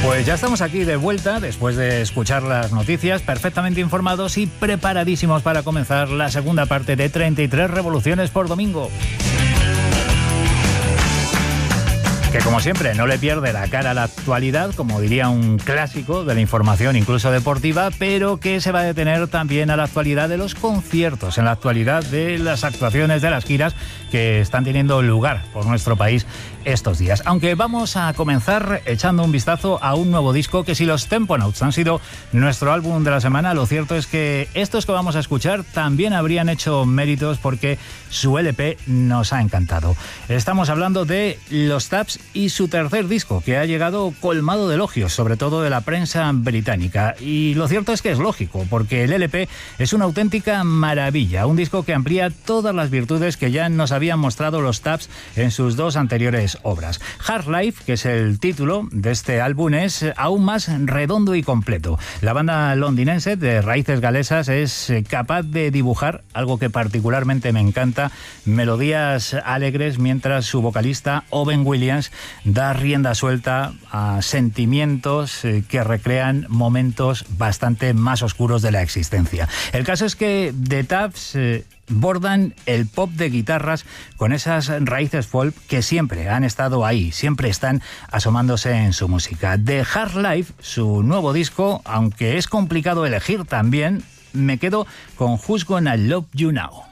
Pues ya estamos aquí de vuelta después de escuchar las noticias, perfectamente informados y preparadísimos para comenzar la segunda parte de 33 revoluciones por domingo. Que como siempre no le pierde la cara a la actualidad, como diría un clásico de la información incluso deportiva, pero que se va a detener también a la actualidad de los conciertos, en la actualidad de las actuaciones, de las giras que están teniendo lugar por nuestro país estos días. Aunque vamos a comenzar echando un vistazo a un nuevo disco que, si los Temponauts han sido nuestro álbum de la semana, lo cierto es que estos que vamos a escuchar también habrían hecho méritos porque su LP nos ha encantado. Estamos hablando de los Taps y su tercer disco, que ha llegado colmado de elogios, sobre todo de la prensa británica. Y lo cierto es que es lógico, porque el LP es una auténtica maravilla, un disco que amplía todas las virtudes que ya nos habían mostrado los Taps en sus dos anteriores obras. Hard Life, que es el título de este álbum, es aún más redondo y completo. La banda londinense de raíces galesas es capaz de dibujar algo que particularmente me encanta, melodías alegres, mientras su vocalista Owen Williams da rienda suelta a sentimientos que recrean momentos bastante más oscuros de la existencia. El caso es que The Taps bordan el pop de guitarras con esas raíces folk que siempre han estado ahí, siempre están asomándose en su música. The Hard Life, su nuevo disco, aunque es complicado elegir también, me quedo con Who's Gonna Love You Now.